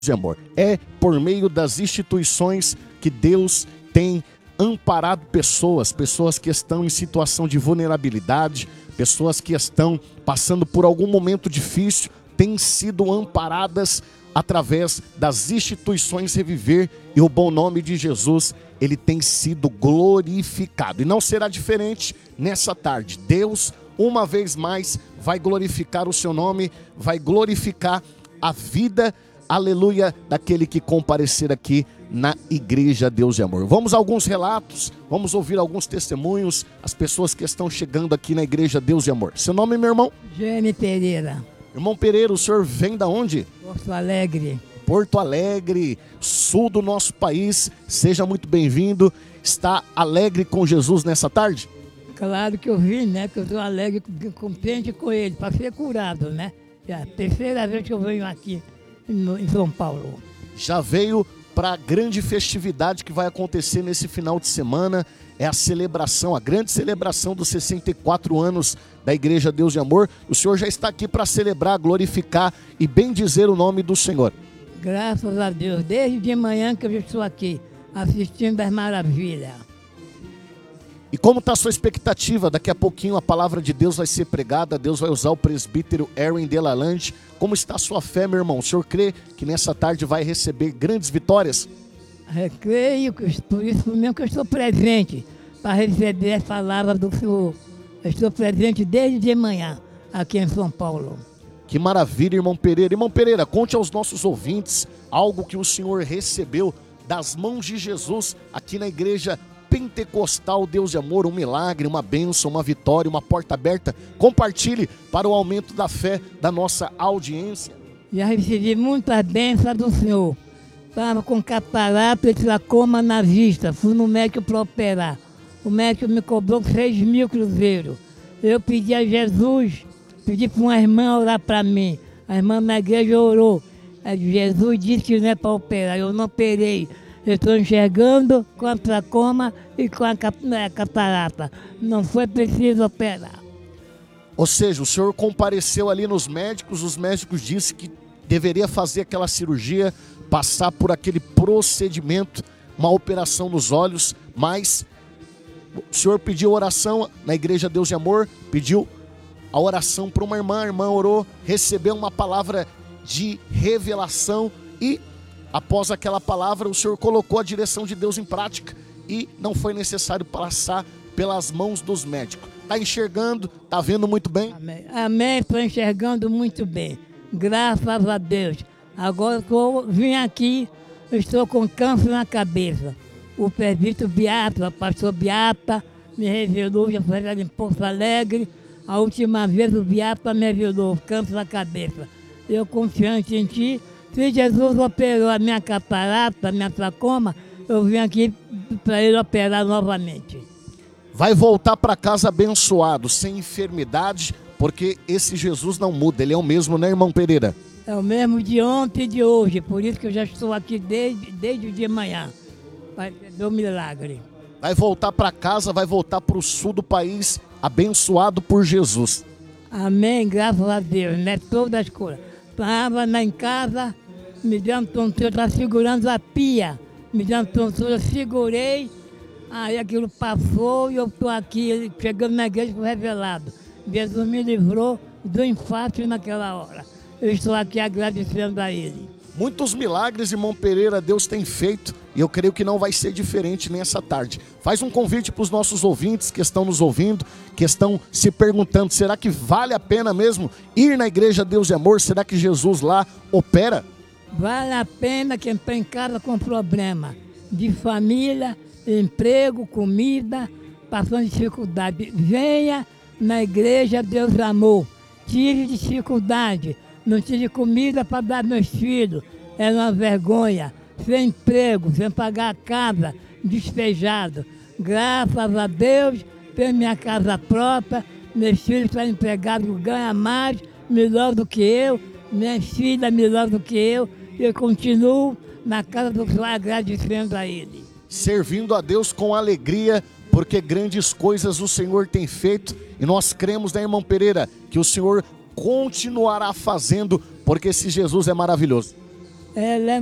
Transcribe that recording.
de amor. É por meio das instituições que Deus tem amparado pessoas que estão em situação de vulnerabilidade, pessoas que estão passando por algum momento difícil, têm sido amparadas através das instituições Reviver, e o bom nome de Jesus, ele tem sido glorificado. E não será diferente nessa tarde. Deus, uma vez mais, vai glorificar o seu nome, vai glorificar a vida, aleluia, daquele que comparecer aqui na Igreja Deus de Amor. Vamos a alguns relatos, vamos ouvir alguns testemunhos, as pessoas que estão chegando aqui na Igreja Deus de Amor. Seu nome, meu irmão? Jaime Pereira. Irmão Pereira, o senhor vem da onde? Porto Alegre. Porto Alegre, sul do nosso país. Seja muito bem-vindo. Está alegre com Jesus nessa tarde? Claro que eu vim, né? Que eu estou alegre, contente com ele, para ser curado, né? É a terceira vez que eu venho aqui em São Paulo. Já veio para a grande festividade que vai acontecer nesse final de semana. É a celebração, a grande celebração dos 64 anos da Igreja Deus de Amor. O senhor já está aqui para celebrar, glorificar e bendizer o nome do Senhor. Graças a Deus, desde de manhã que eu estou aqui, assistindo as maravilhas. E como está a sua expectativa? Daqui a pouquinho a palavra de Deus vai ser pregada, Deus vai usar o presbítero Aaron Delalande. Como está a sua fé, meu irmão? O senhor crê que nessa tarde vai receber grandes vitórias? Eu creio, por isso mesmo que eu estou presente, para receber a palavra do Senhor. Eu estou presente desde de manhã, aqui em São Paulo. Que maravilha, irmão Pereira. Irmão Pereira, conte aos nossos ouvintes algo que o senhor recebeu das mãos de Jesus aqui na Igreja Pentecostal Deus de Amor, um milagre, uma bênção, uma vitória, uma porta aberta. Compartilhe para o aumento da fé da nossa audiência. Já recebi muitas bênçãos do Senhor. Estava com catarata e glaucoma na vista. Fui no médico para operar. O médico me cobrou 6.000 cruzeiros. Eu pedi a Jesus, pedi para uma irmã orar para mim. A irmã na igreja orou. Jesus disse que não é para operar. Eu não operei. Eu estou enxergando com a glaucoma e com a catarata. Não foi preciso operar. Ou seja, o senhor compareceu ali nos médicos, os médicos disseram que deveria fazer aquela cirurgia, passar por aquele procedimento, uma operação nos olhos, mas o senhor pediu oração na Igreja Deus de Amor, pediu a oração para uma irmã, a irmã orou, recebeu uma palavra de revelação e após aquela palavra, o senhor colocou a direção de Deus em prática e não foi necessário passar pelas mãos dos médicos. Está enxergando? Está vendo muito bem? Amém. Amém, estou enxergando muito bem. Graças a Deus. Agora eu vim aqui, eu estou com câncer na cabeça. O presbítero Beata, o pastor Beata, me revelou, já foi em Porto Alegre. A última vez o Beata me revelou câncer na cabeça. Eu confiante em ti. Se Jesus operou a minha catarata, a minha glaucoma, eu vim aqui para ele operar novamente. Vai voltar para casa abençoado, sem enfermidade, porque esse Jesus não muda, ele é o mesmo, né, irmão Pereira? É o mesmo de ontem e de hoje, por isso que eu já estou aqui desde o dia de manhã, para ver o milagre. Vai voltar para casa, vai voltar para o sul do país, abençoado por Jesus. Amém, graças a Deus, né? Todas as coisas. Estava em casa, me deu um tontura, estava segurando a pia, me deu um tontura, eu segurei, aí aquilo passou e eu estou aqui, chegando na igreja, foi revelado. Jesus me livrou do infarto naquela hora. Eu estou aqui agradecendo a Ele. Muitos milagres, irmão Pereira, Deus tem feito e eu creio que não vai ser diferente nessa tarde. Faz um convite para os nossos ouvintes que estão nos ouvindo, que estão se perguntando, será que vale a pena mesmo ir na Igreja Deus de Amor? Será que Jesus lá opera? Vale a pena quem está em casa com problema de família, emprego, comida, passando dificuldade. Venha na Igreja Deus de Amor. Tire dificuldade. Não tive comida para dar meus filhos, era uma vergonha, sem emprego, sem pagar a casa, despejado. Graças a Deus, tenho minha casa própria, meus filhos estão empregados, ganham mais, melhor do que eu, minha filha melhor do que eu continuo na casa do Senhor agradecendo a Ele. Servindo a Deus com alegria, porque grandes coisas o Senhor tem feito e nós cremos, né, irmão Pereira, que o Senhor continuará fazendo, porque esse Jesus é maravilhoso. Ela é